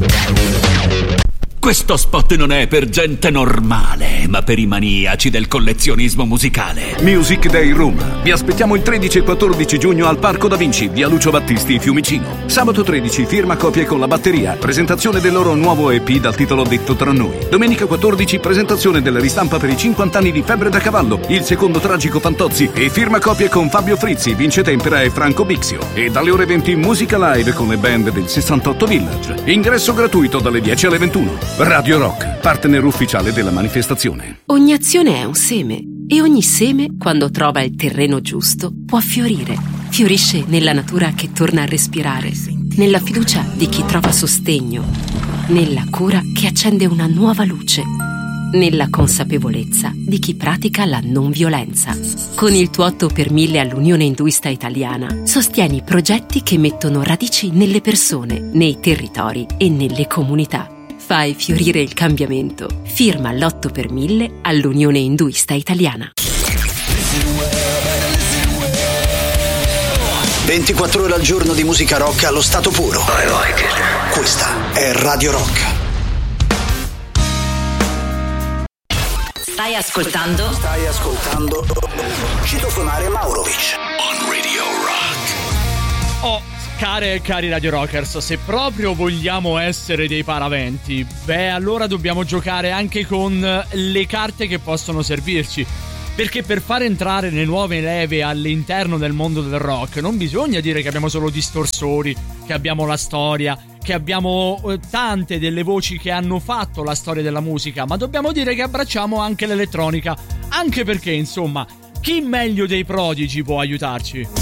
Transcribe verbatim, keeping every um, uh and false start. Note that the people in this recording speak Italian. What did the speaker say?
Questo spot non è per gente normale, ma per i maniaci del collezionismo musicale. Music Day Room. Vi aspettiamo il tredici e quattordici giugno al Parco Da Vinci, via Lucio Battisti, Fiumicino. Sabato tredici, firma copie con la batteria, presentazione del loro nuovo E P dal titolo Detto tra noi. Domenica quattordici, presentazione della ristampa per i cinquanta anni di Febbre da Cavallo, il secondo tragico Fantozzi e firma copie con Fabio Frizzi, Vince Tempera e Franco Bixio. E dalle ore venti musica live con le band del sessantotto Village. Ingresso gratuito dalle dieci alle ventuno. Radio Rock, partner ufficiale della manifestazione. Ogni azione è un seme e ogni seme, quando trova il terreno giusto, può fiorire. Fiorisce nella natura che torna a respirare, nella fiducia di chi trova sostegno, nella cura che accende una nuova luce, nella consapevolezza di chi pratica la non violenza. Con il tuo otto per mille all'Unione Induista Italiana sostieni progetti che mettono radici nelle persone, nei territori e nelle comunità. Fai fiorire il cambiamento. Firma l'otto per mille all'Unione Induista Italiana. ventiquattro ore al giorno di musica rock allo stato puro. I like it. Questa è Radio Rock. Stai ascoltando? Stai ascoltando Citofonare Maurovic on Radio Rock. Oh, care e cari Radio Rockers, se proprio vogliamo essere dei paraventi, beh, allora dobbiamo giocare anche con le carte che possono servirci. Perché per far entrare le nuove leve all'interno del mondo del rock non bisogna dire che abbiamo solo distorsori, che abbiamo la storia, che abbiamo eh, tante delle voci che hanno fatto la storia della musica, ma dobbiamo dire che abbracciamo anche l'elettronica, anche perché, insomma, chi meglio dei Prodigy può aiutarci?